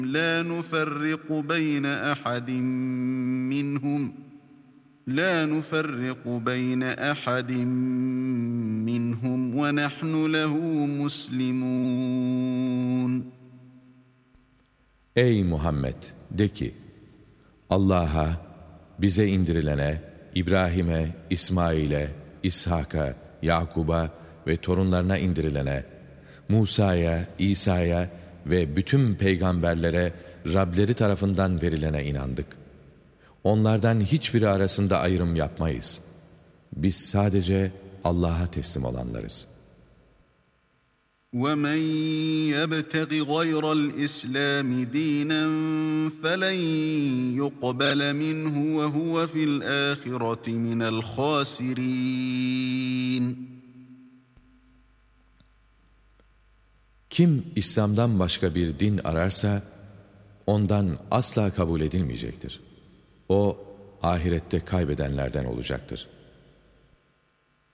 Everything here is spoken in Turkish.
لا نفرق بين أحد منهم ونحن له مسلمون. Ey Muhammed! De ki, Allah'a, bize indirilene, İbrahim'e, İsmail'e, İshak'a, Yakub'a ve torunlarına indirilene, Musa'ya, İsa'ya ve bütün peygamberlere Rableri tarafından verilene inandık. Onlardan hiçbiri arasında ayrım yapmayız. Biz sadece Allah'a teslim olanlarız. وَمَنْ يَبْتَغِ غَيْرَ الْإِسْلَامِ دِينًا فَلَنْ يُقْبَلَ مِنْهُ وَهُوَ فِي الْآخِرَةِ مِنَ الْخَاسِرِينَ. Kim İslam'dan başka bir din ararsa, ondan asla kabul edilmeyecektir. O, ahirette kaybedenlerden olacaktır.